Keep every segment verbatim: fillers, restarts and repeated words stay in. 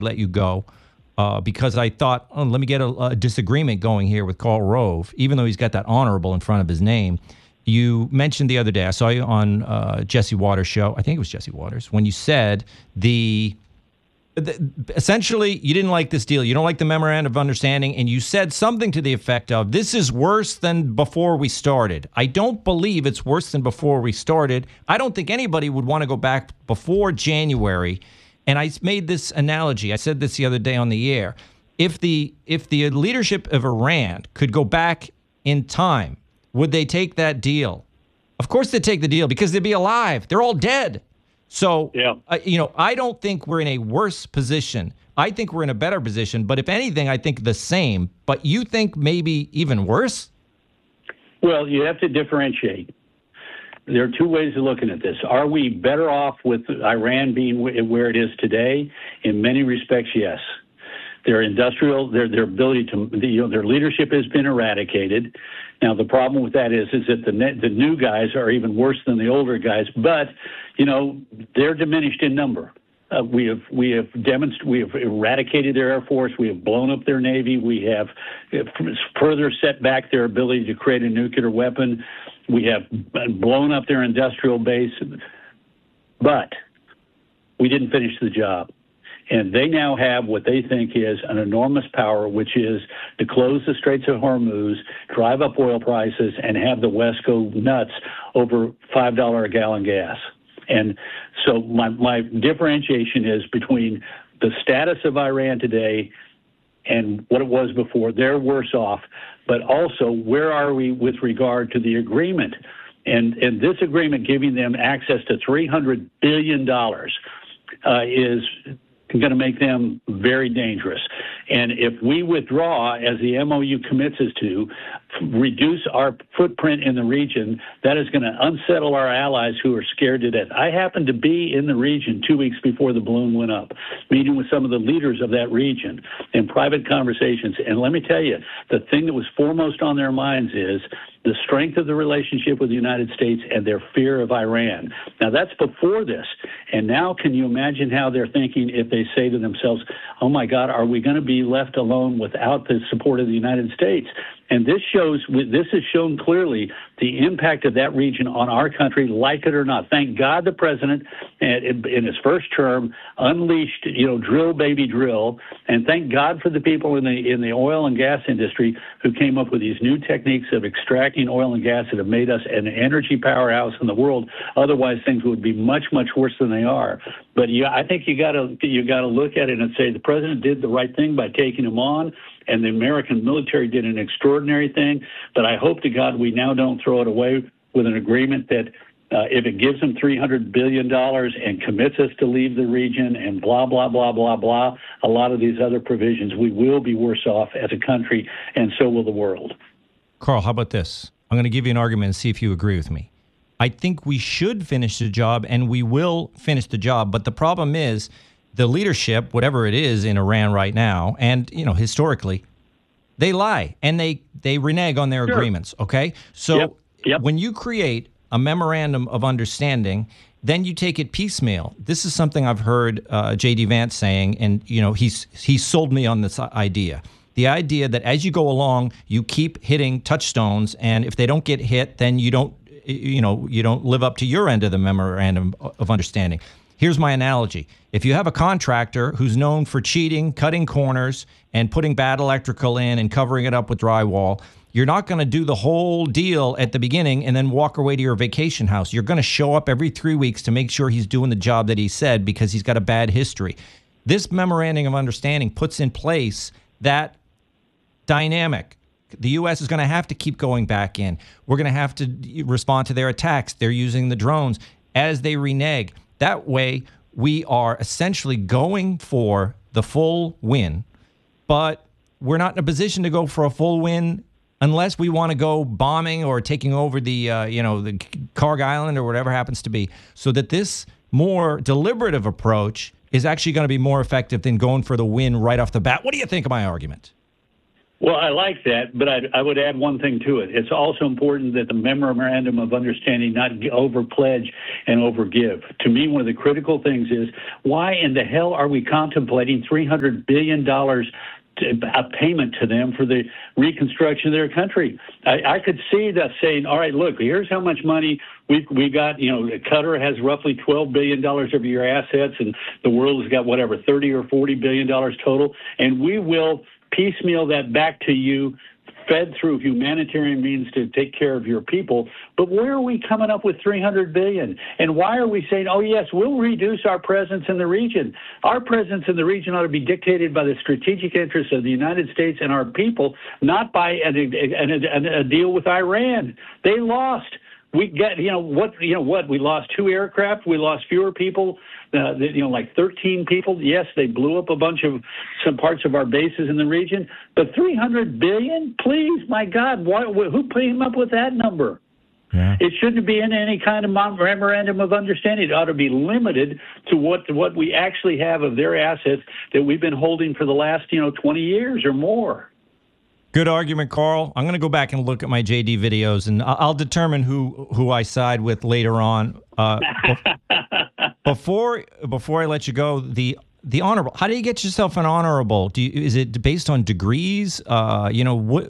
let you go uh, because I thought, oh, let me get a, a disagreement going here with Karl Rove, even though he's got that honorable in front of his name. You mentioned the other day, I saw you on uh, Jesse Waters' show. I think it was Jesse Waters, when you said the, the essentially you didn't like this deal. You don't like the memorandum of understanding, and you said something to the effect of, this is worse than before we started. I don't believe it's worse than before we started. I don't think anybody would want to go back before January. And I made this analogy. I said this the other day on the air. If the if the leadership of Iran could go back in time, would they take that deal? Of course they'd take the deal because they'd be alive. They're all dead. So, yeah. uh, you know, I don't think we're in a worse position. I think we're in a better position. But if anything, I think the same. But you think maybe even worse? Well, you have to differentiate. There are two ways of looking at this. Are we better off with Iran being where it is today? In many respects, yes. Their industrial, their their ability to, you know, their leadership has been eradicated. Now, the problem with that is, is that the the new guys are even worse than the older guys. But, you know, they're diminished in number. Uh, we have we have demonstrated we have eradicated their air force. We have blown up their navy. We have further set back their ability to create a nuclear weapon. We have blown up their industrial base. But we didn't finish the job. And they now have what they think is an enormous power, which is to close the Straits of Hormuz, drive up oil prices, and have the West go nuts over five dollars a gallon gas. And so my, my differentiation is between the status of Iran today and what it was before. They're worse off. But also, where are we with regard to the agreement? And, and this agreement giving them access to three hundred billion dollars uh, is going to make them very dangerous. And if we withdraw, as the M O U commits us to, reduce our footprint in the region, that is going to unsettle our allies who are scared to death. I happened to be in the region two weeks before the balloon went up, meeting with some of the leaders of that region in private conversations. And let me tell you, the thing that was foremost on their minds is the strength of the relationship with the United States and their fear of Iran. Now, that's before this. And now can you imagine how they're thinking if they say to themselves, oh, my God, are we going to be left alone without the support of the United States? And this shows, this has shown clearly the impact of that region on our country, like it or not. Thank God the president, in his first term, unleashed, you know, drill, baby, drill. And thank God for the people in the in the oil and gas industry who came up with these new techniques of extracting oil and gas that have made us an energy powerhouse in the world. Otherwise, things would be much, much worse than they are. But yeah, I think you got to you got to look at it and say the president did the right thing by taking him on. And the American military did an extraordinary thing. But I hope to God we now don't throw it away with an agreement that uh, if it gives them three hundred billion dollars and commits us to leave the region and blah, blah, blah, blah, blah, a lot of these other provisions, we will be worse off as a country, and so will the world. Karl, how about this? I'm going to give you an argument and see if you agree with me. I think we should finish the job, and we will finish the job. But the problem is, the leadership, whatever it is in Iran right now, and, you know, historically, they lie and they, they renege on their sure. agreements, okay? So yep. Yep. when you create a memorandum of understanding, then you take it piecemeal. This is something I've heard uh, J D Vance saying, and, you know, he's he's sold me on this idea. The idea that as you go along, you keep hitting touchstones, and if they don't get hit, then you don't, you know, you don't live up to your end of the memorandum of understanding. Here's my analogy. If you have a contractor who's known for cheating, cutting corners, and putting bad electrical in and covering it up with drywall, you're not going to do the whole deal at the beginning and then walk away to your vacation house. You're going to show up every three weeks to make sure he's doing the job that he said because he's got a bad history. This memorandum of understanding puts in place that dynamic. The U S is going to have to keep going back in. We're going to have to respond to their attacks. They're using the drones as they renege. That way, we are essentially going for the full win, but we're not in a position to go for a full win unless we want to go bombing or taking over the, uh, you know, the Karg Island or whatever happens to be. So that this more deliberative approach is actually going to be more effective than going for the win right off the bat. What do you think of my argument? Well, I like that, but I'd, I would add one thing to it. It's also important that the memorandum of understanding not over-pledge and over-give. To me, one of the critical things is, why in the hell are we contemplating three hundred billion dollars a payment to them for the reconstruction of their country? I, I could see that saying, all right, look, here's how much money we we got. You know, Qatar has roughly twelve billion dollars of your assets, and the world has got whatever thirty or forty billion dollars total, and we will piecemeal that back to you, fed through humanitarian means to take care of your people. But where are we coming up with three hundred billion dollars? And why are we saying, oh, yes, we'll reduce our presence in the region? Our presence in the region ought to be dictated by the strategic interests of the United States and our people, not by a, a, a, a deal with Iran. They lost. We get, you know, what, you know, what, we lost two aircraft. We lost fewer people, uh, you know, like thirteen people. Yes, they blew up a bunch of some parts of our bases in the region, but three hundred billion, please, my God, why, who came up with that number? Yeah. It shouldn't be in any kind of memorandum of understanding. It ought to be limited to what, what we actually have of their assets that we've been holding for the last, you know, twenty years or more. Good argument, Carl. I'm going to go back and look at my J D videos, and I'll determine who, who I side with later on. Uh, before before I let you go, the the honorable. How do you get yourself an honorable? Do you, is it based on degrees? Uh, you know, what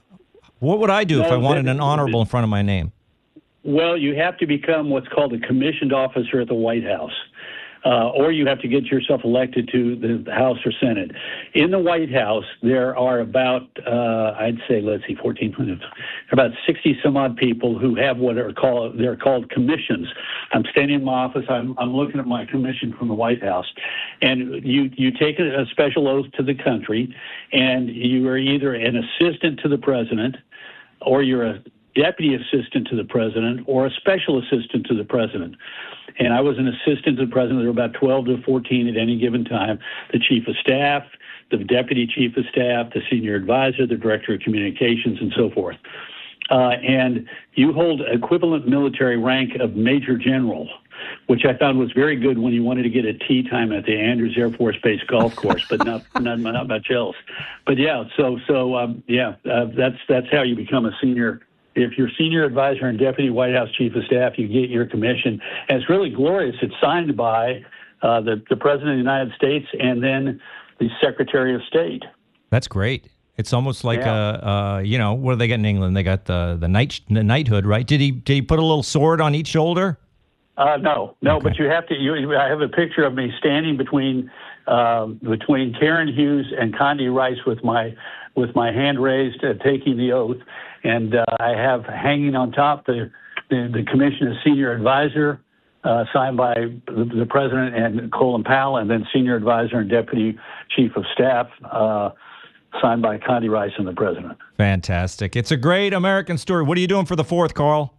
what would I do no, if I wanted an honorable in front of my name? Well, you have to become what's called a commissioned officer at the White House. Uh, or you have to get yourself elected to the House or Senate. In the White House, there are about, uh, I'd say, let's see, fourteen hundred, about sixty some odd people who have what are called, they're called commissions. I'm standing in my office, I'm, I'm looking at my commission from the White House, and you, you take a, a special oath to the country, and you are either an assistant to the president, or you're a deputy assistant to the president, or a special assistant to the president. And I was an assistant to the president. There were about twelve to fourteen at any given time. The chief of staff, the deputy chief of staff, the senior advisor, the director of communications, and so forth. Uh, and you hold equivalent military rank of major general, which I found was very good when you wanted to get a tea time at the Andrews Air Force Base golf course, but not not, not much else. But yeah, so so um, yeah, uh, that's that's how you become a senior. If you're senior advisor and deputy White House chief of staff, you get your commission. And it's really glorious. It's signed by uh, the, the president of the United States and then the secretary of state. That's great. It's almost like yeah. a, uh, you know, what do they got in England? They got the the knight the knighthood, right? Did he did he put a little sword on each shoulder? Uh, no, no. Okay. But you have to. You, I have a picture of me standing between uh, between Karen Hughes and Condi Rice with my with my hand raised, uh, taking the oath. And uh, I have hanging on top the, the, the commission of senior advisor, uh, signed by the, the president and Colin Powell, and then senior advisor and deputy chief of staff, uh, signed by Condi Rice and the president. Fantastic. It's a great American story. What are you doing for the fourth, Carl?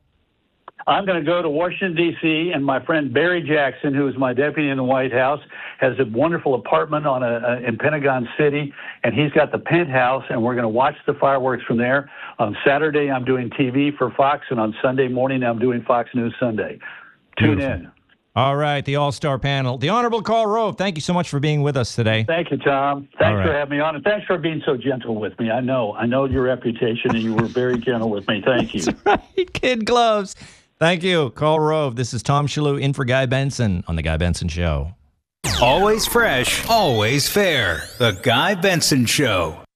I'm going to go to Washington, D C, and my friend Barry Jackson, who is my deputy in the White House, has a wonderful apartment on a, a, in Pentagon City, and he's got the penthouse, and we're going to watch the fireworks from there. On Saturday, I'm doing T V for Fox, and on Sunday morning, I'm doing Fox News Sunday. Tune Beautiful. in. All right, the all-star panel. The Honorable Karl Rove, thank you so much for being with us today. Thank you, Tom. Thanks right. for having me on, and thanks for being so gentle with me. I know. I know your reputation, and you were very gentle with me. Thank you. That's right, kid gloves. Thank you, Karl Rove. This is Tom Shillue in for Guy Benson on The Guy Benson Show. Always fresh, always fair. The Guy Benson Show.